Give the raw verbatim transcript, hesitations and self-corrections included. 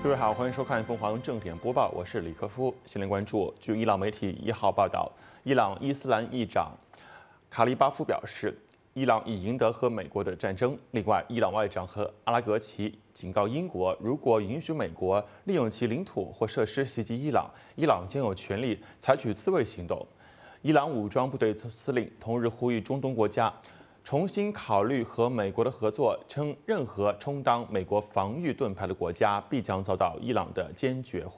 各位好，欢迎收看凤凰正点播报，我是李克夫。先来关注，据伊朗媒体一号报道，伊朗伊斯兰议长卡利巴夫表示，伊朗已赢得和美国的战争。另外，伊朗外长和阿拉格齐警告英国，如果允许美国利用其领土或设施袭击伊朗，伊朗将有权利采取自卫行动。伊朗武装部队司令同日呼吁中东国家重新考虑和美国的合作，称任何充当美国防御盾牌的国家必将遭到伊朗的坚决。